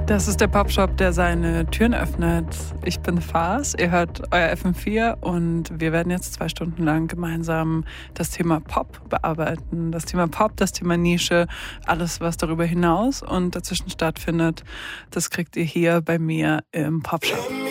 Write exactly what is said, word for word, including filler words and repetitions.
Das ist der Popshop, der seine Türen öffnet. Ich bin Fars, ihr hört euer F M vier und wir werden jetzt zwei Stunden lang gemeinsam das Thema Pop bearbeiten. Das Thema Pop, das Thema Nische, alles, was darüber hinaus und dazwischen stattfindet, das kriegt ihr hier bei mir im Popshop.